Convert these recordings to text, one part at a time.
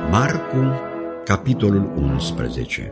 Marcu, capitolul 11.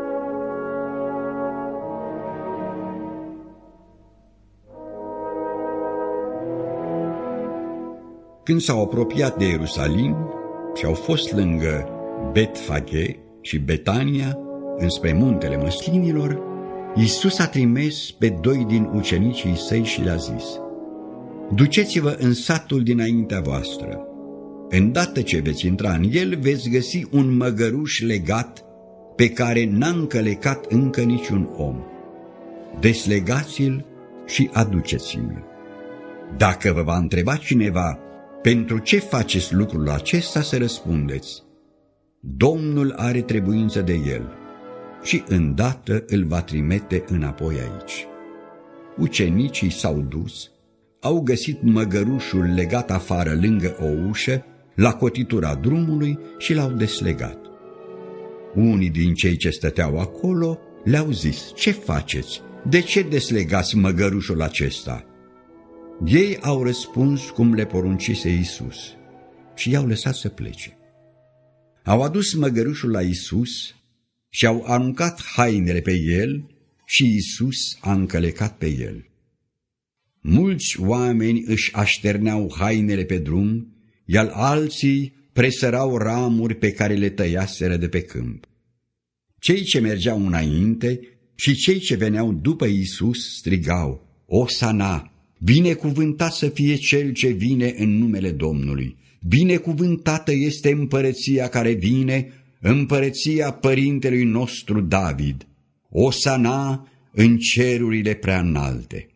Când s-au apropiat de Ierusalim și au fost lângă Betfage și Betania, înspre muntele Măslinilor, Iisus a trimis pe 2 din ucenicii săi și le-a zis: duceți-vă în satul dinaintea voastră. Îndată ce veți intra în el, veți găsi un măgăruș legat, pe care n-a încălecat încă niciun om. Deslegați-l și aduceți-mi-l. Dacă vă va întreba cineva: pentru ce faceți lucrul acesta, să răspundeți: Domnul are trebuință de el și îndată îl va trimite înapoi aici. Ucenicii s-au dus, au găsit măgărușul legat afară lângă o ușă, la cotitura drumului, și l-au deslegat. Unii din cei ce stăteau acolo le-au zis: ce faceți? De ce deslegați măgărușul acesta? Ei au răspuns cum le poruncise Iisus și i-au lăsat să plece. Au adus măgărușul la Iisus și au aruncat hainele pe el și Iisus a încălecat pe el. Mulți oameni își așterneau hainele pe drum, iar alții presărau ramuri pe care le tăiaseră de pe câmp. Cei ce mergeau înainte și cei ce veneau după Iisus strigau: Osana! Binecuvântat să fie cel ce vine în numele Domnului! Binecuvântată este împărăția care vine, împărăția părintelui nostru David! Osana în cerurile prea înalte!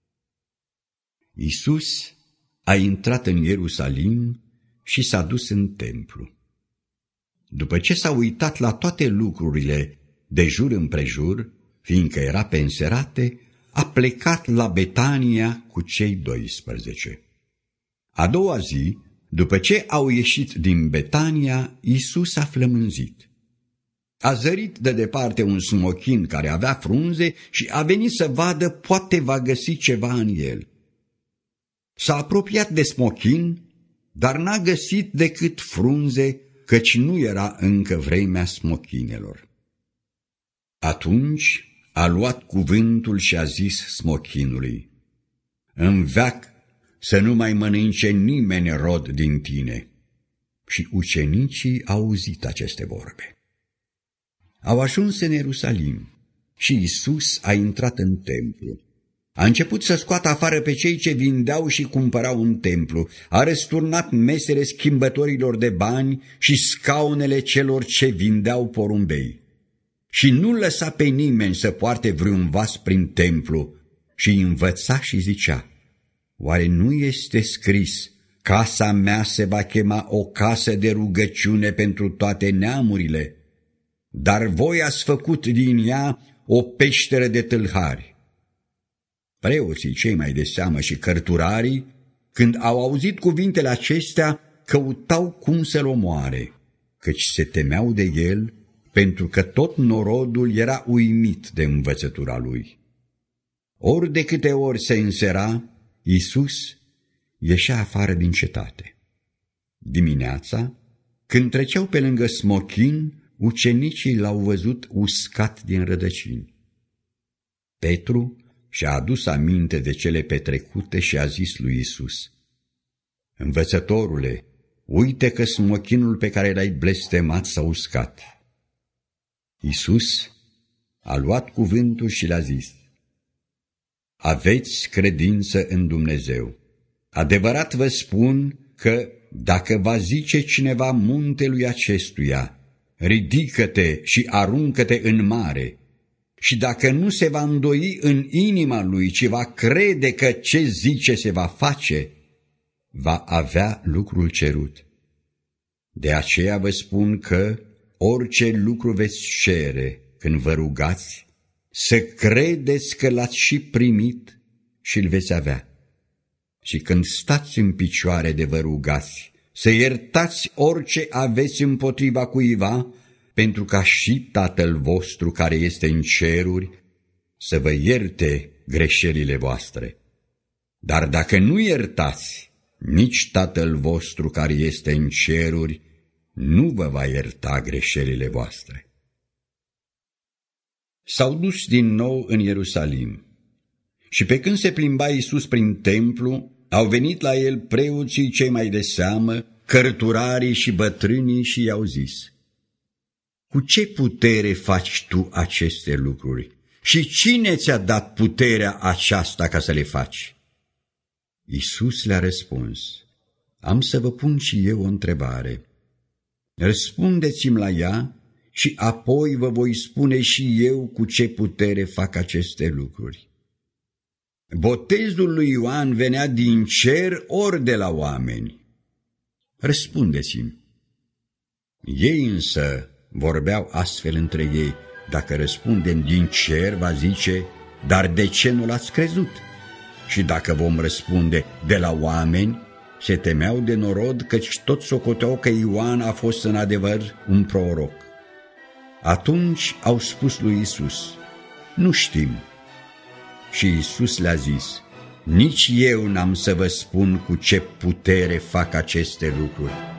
Iisus a intrat în Ierusalim și s-a dus în templu. După ce s-a uitat la toate lucrurile de jur împrejur, fiindcă era pe înserate, a plecat la Betania cu cei 12. A doua zi, după ce au ieșit din Betania, Iisus a flămânzit. A zărit de departe un smochin care avea frunze și a venit să vadă, poate va găsi ceva în el. S-a apropiat de smochin, dar n-a găsit decât frunze, căci nu era încă vremea smochinelor. Atunci a luat cuvântul și a zis smochinului: în veac să nu mai mănânce nimeni rod din tine. Și ucenicii au auzit aceste vorbe. Au ajuns în Ierusalim și Iisus a intrat în templu. A început să scoată afară pe cei ce vindeau și cumpărau în templu, a răsturnat mesele schimbătorilor de bani și scaunele celor ce vindeau porumbei. Și nu lăsa pe nimeni să poarte vreun vas prin templu, și învăța și zicea: oare nu este scris: casa mea se va chema o casă de rugăciune pentru toate neamurile? Dar voi ați făcut din ea o peșteră de tâlhari. Preoții cei mai de seamă și cărturarii, când au auzit cuvintele acestea, căutau cum să-l omoare, căci se temeau de el, pentru că tot norodul era uimit de învățătura lui. Ori de câte ori se însera, Iisus ieșea afară din cetate. Dimineața, când treceau pe lângă smochin, ucenicii l-au văzut uscat din rădăcini. Petru și-a adus aminte de cele petrecute și a zis lui Iisus: învățătorule, uite că smochinul pe care l-ai blestemat s-a uscat. Iisus a luat cuvântul și le-a zis: aveți credință în Dumnezeu. Adevărat vă spun că dacă va zice cineva muntelui acestuia: ridică-te și aruncă-te în mare, și dacă nu se va îndoi în inima lui, ci va crede că ce zice se va face, va avea lucrul cerut. De aceea vă spun că orice lucru veți cere când vă rugați, să credeți că l-ați și primit și îl veți avea. Și când stați în picioare de vă rugați, să iertați orice aveți împotriva cuiva, pentru ca și Tatăl vostru care este în ceruri să vă ierte greșelile voastre. Dar dacă nu iertați, nici Tatăl vostru care este în ceruri nu vă va ierta greșelile voastre. S-au dus din nou în Ierusalim și pe când se plimba Iisus prin templu, au venit la el preoții cei mai de seamă, cărturarii și bătrânii și i-au zis: cu ce putere faci tu aceste lucruri? Și cine ți-a dat puterea aceasta ca să le faci? Iisus le-a răspuns: am să vă pun și eu o întrebare. Răspundeți-mi la ea și apoi vă voi spune și eu cu ce putere fac aceste lucruri. Botezul lui Ioan venea din cer ori de la oameni? Răspundeți-mi. Ei însă vorbeau astfel între ei: dacă răspundem din cer, va zice: dar de ce nu l-ați crezut? Și dacă vom răspunde de la oameni, se temeau de norod, căci toți socoteau că Ioan a fost în adevăr un proroc. Atunci au spus lui Iisus: nu știm. Și Iisus le-a zis: nici eu n-am să vă spun cu ce putere fac aceste lucruri.